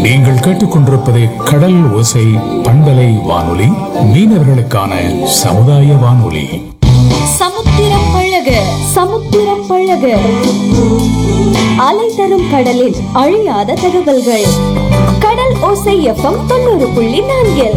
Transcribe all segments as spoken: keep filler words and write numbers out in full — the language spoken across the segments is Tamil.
நீங்கள் கேட்டுக்கொண்டிருப்பது கடல் ஓசை பண்பலை வானொலி, மீனவர்களுக்கான சமுதாய வானொலி. சமுத்திரம் பழக சமுத்திரம் பழக அலை தரும் கடலில் அழியாத தகவல்கள். கடல் ஓசை எஃப்எம் தொண்ணூறு புள்ளி நான்கில்.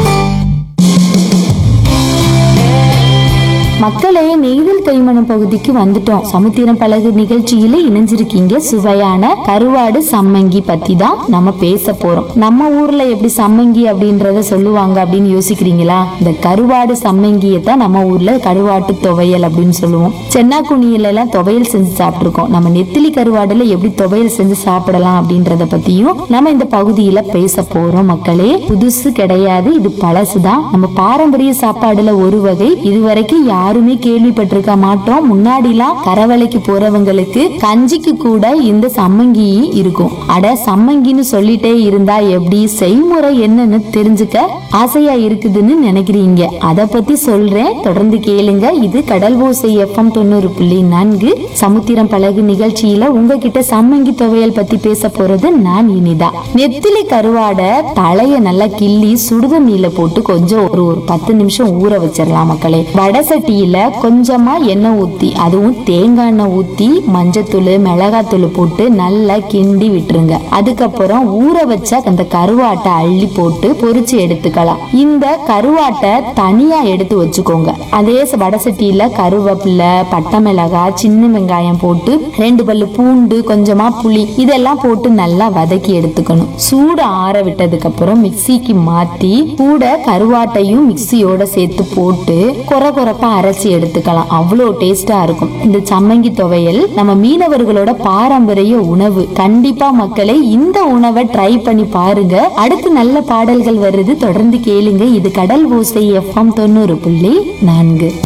மக்களே, நெய்தல் கைமணம் பகுதிக்கு வந்துட்டோம். சமுத்திரம் பழகு நிகழ்ச்சியில இணைஞ்சிருக்கீங்க. சுவையான கருவாடு சம்மங்கி பத்தி தான் நம்ம பேச போறோம். நம்ம ஊர்ல எப்படி சம்மங்கி அப்படின்றத சொல்லுவாங்க அப்படின்னு யோசிக்கிறீங்களா? இந்த கருவாடு சம்மங்கியை தான் நம்ம ஊர்ல கருவாட்டு துவையல் அப்படின்னு சொல்லுவோம். சென்னாக்குனியில எல்லாம் துவையல் செஞ்சு சாப்பிட்டுருக்கோம். நம்ம நெத்திலி கருவாடுல எப்படி துவையல் செஞ்சு சாப்பிடலாம் அப்படின்றத பத்தியும் நம்ம இந்த பகுதியில பேச போறோம். மக்களே, புதுசு கிடையாது, இது பழசுதான். நம்ம பாரம்பரிய சாப்பாடுல ஒரு வகை. இதுவரைக்கும் யாருமே கேள்விப்பட்டிருக்க மாட்டோம். முன்னாடிலாம் கரவலைக்கு போறவங்களுக்கு கஞ்சிக்கு கூட இந்த சம்மங்கி இருக்கும். அட, சம்மங்கின்னு சொல்லிட்டே இருந்தா எப்படி? செய்முறை என்னன்னு தெரிஞ்சுக்க ஆசையா இருக்குதுன்னு நினைக்கிறீங்க. அத பத்தி சொல்றேன், தொடர்ந்து கேளுங்க. இது கடல் ஓசை எஃப்எம் தொண்ணூறு புள்ளி நான்கு சமுத்திரம் பழகு நிகழ்ச்சியில உங்ககிட்ட சம்மங்கி துவையல் பத்தி பேச போறது நான் இனிதா. நெத்திலி கருவாட தலைய நல்லா கிள்ளி சுடுதண்ணியில போட்டு கொஞ்சம் ஒரு ஒரு பத்து நிமிஷம் ஊற வச்சிடலாம் மக்களே. வடசட்டியில கொஞ்சமா எண்ணெய் ஊத்தி, அதுவும் தேங்காய் எண்ணெய் ஊத்தி மஞ்சத்தூள் மிளகாத்தூள் போட்டு நல்லா கிண்டி விட்டுருங்க. அதுக்கப்புறம் ஊற வச்ச அந்த கருவாட்டை அள்ளி போட்டு பொரிச்சு எடுத்துக்கலாம். இந்த கருவாட்டை தனியா எடுத்து வச்சுக்கோங்க. அதே வடசட்டியில கருவேப்பிலை, பட்டை மிளகாய், சின்ன வெங்காயம் போட்டு ரெண்டு பல்லு பூண்டு, கொஞ்சமா புளி இதெல்லாம் போட்டு நல்லா வதக்கி எடுத்துக்கணும். சூடு ஆற விட்டதுக்கு அப்புறம் மிக்சிக்கு மாத்தி கூட கருவாட்டையும் மிக்சியோட சேர்த்து போட்டு கொர கொரப்பா அரைச்சி எடுத்துக்கலாம். அவ்வளோ டேஸ்டா இருக்கும் இந்த சம்மங்கி துவையல். நம்ம மீனவர்களோட பாரம்பரிய உணவு. கண்டிப்பா மக்களே, இந்த உணவை ட்ரை பண்ணி பாருங்க. அடுத்து நல்ல பாடல்கள் வருது, தொடர்ந்து கேளுங்க. இது கடல் ஓசை எஃப்எம் தொண்ணூறு புள்ளி நான்கு.